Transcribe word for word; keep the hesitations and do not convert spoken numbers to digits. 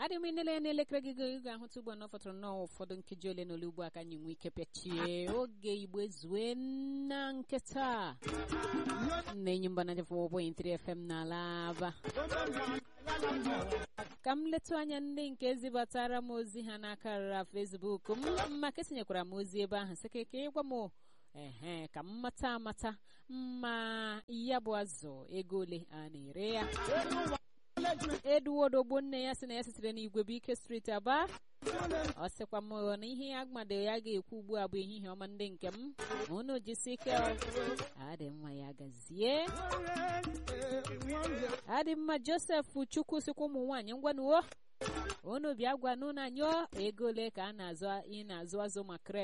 adị m inele n'elekere gị ga-ahụta ugbo na ọfọtụrụ nnọọ ụfọdụ nkeji ole na ole ugbu a ka anyị nwee ike pịachie oge Igbo ezue na nketa na-enyi mba na four point three F M n'ala Aba. Ka m letu anya ndị nke zibatara m ozi ha n'akara Facebook m maka etinyekwara m ozi ebe ahụ sị ka ịgwa m ehe ka m mata amata ma ya bụ azụ ego ole a na-ere ya. Edward Ogbonne ya sị na ya sitere n'Igwe Bike Street Aba. Ọ sịkwa m na ihe ya agmado ya ga-ekwu ugbu a bụ ehihie ọma ndị nke m unu jisi ike adị mma ya gazie. Adị mma Joseph Chukwu sịkwa ụmụ nwaanyị ngwanuo unu bịa gwa n'ụlọ anyị ego ole ka a na-azụ ị na-azụ azụ makre